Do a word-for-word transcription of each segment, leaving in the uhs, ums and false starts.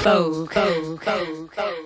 Go, go, go, go.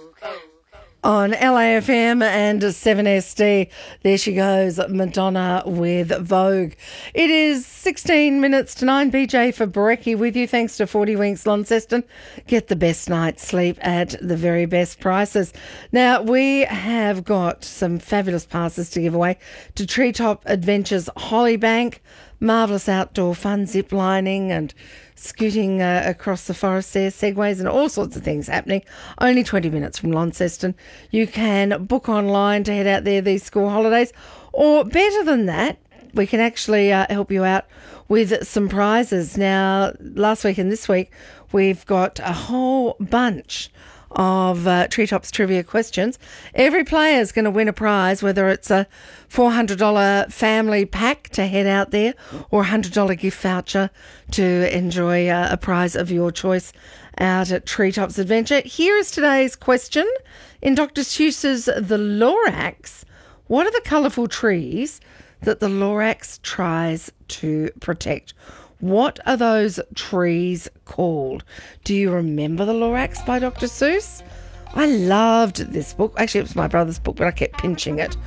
On L A F M and seven S D, there she goes, Madonna with Vogue. It is sixteen minutes to nine. B J for Brekkie with you, thanks to forty Winks Launceston. Get the best night's sleep at the very best prices. Now, we have got some fabulous passes to give away to Treetop Adventures Hollybank. Marvellous outdoor fun, zip lining and scooting uh, across the forest there, segways and all sorts of things happening. Only twenty minutes from Launceston. You can book online to head out there these school holidays. Or better than that, we can actually uh, help you out with some prizes. Now, last week and this week, we've got a whole bunch of uh, Treetops trivia questions. Every player is going to win a prize, whether it's a four hundred dollars family pack to head out there or a one hundred dollars gift voucher to enjoy uh, a prize of your choice out at Treetops Adventure. Here is today's question. In Doctor Seuss's The Lorax, what are the colourful trees that the Lorax tries to protect? What are those trees called? Do you remember The Lorax by Doctor Seuss? I loved this book. Actually, it was my brother's book, but I kept pinching it.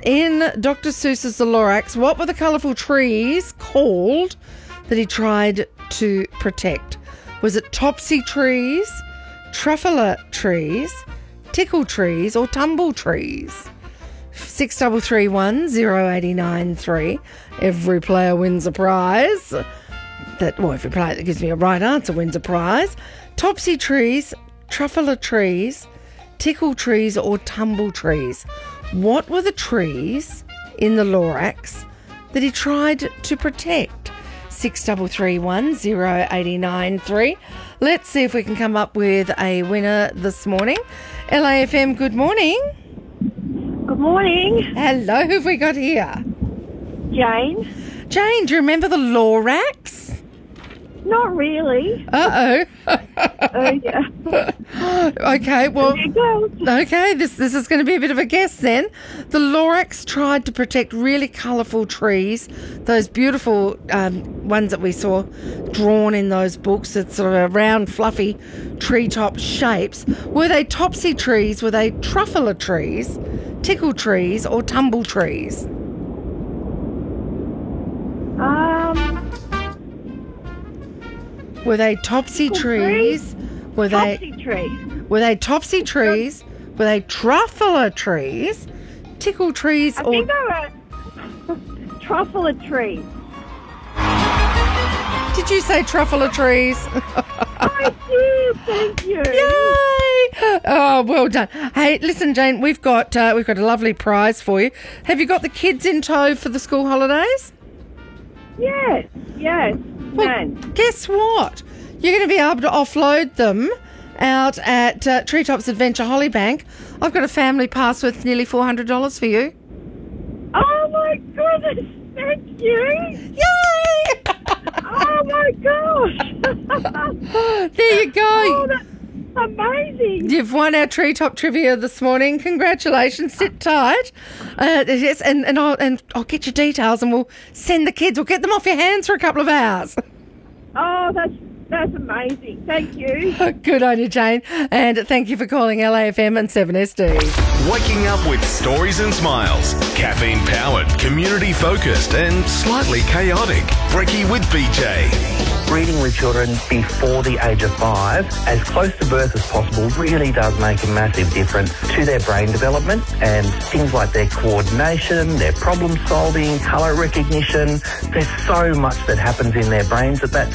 In Doctor Seuss's The Lorax, what were the colourful trees called that he tried to protect? Was it topsy trees, truffula trees, tickle trees, or tumble trees? six three three one zero eight nine three. Every player wins a prize. That, well, every player that gives me a right answer wins a prize. Topsy trees, truffula trees, tickle trees, or tumble trees. What were the trees in the Lorax that he tried to protect? six three three one zero eight nine three. Let's see if we can come up with a winner this morning. L A F M, good morning. Good morning. Hello, who have we got here? Jane. Jane, do you remember the Lorax? Not really. Uh-oh. Oh, yeah. Okay, well, There you go. okay, this this is going to be a bit of a guess then. The Lorax tried to protect really colourful trees, those beautiful um, ones that we saw drawn in those books, that sort of round, fluffy treetop shapes. Were they topsy trees? Were they truffula trees, tickle trees, or tumble trees? Um, Were they topsy Tickle trees? Were they topsy trees. were they topsy trees? Were they truffula trees? Tickle trees I or think they were truffula trees. did you say truffula trees? I did, thank you. Yay! Oh, well done. Hey, listen, Jane, we've got uh, we've got a lovely prize for you. Have you got the kids in tow for the school holidays? Yes, yes, Well, man. guess what? You're going to be able to offload them out at uh, Treetops Adventure Hollybank. I've got a family pass worth nearly four hundred dollars for you. Oh, my goodness, thank you. Yay! Oh, my gosh. There you go. Oh, that's amazing. You've won our treetop trivia this morning. Congratulations. Sit tight. Uh, yes, and, and, I'll, and I'll get your details and we'll send the kids. We'll get them off your hands for a couple of hours. Oh, that's that's amazing. Thank you. Good on you, Jane. And thank you for calling L A F M and seven S D. Waking up with stories and smiles. Caffeine powered, community focused, and slightly chaotic. Brekkie with B J. Reading with children before the age of five, as close to birth as possible, really does make a massive difference to their brain development and things like their coordination, their problem solving, colour recognition. There's so much that happens in their brains at that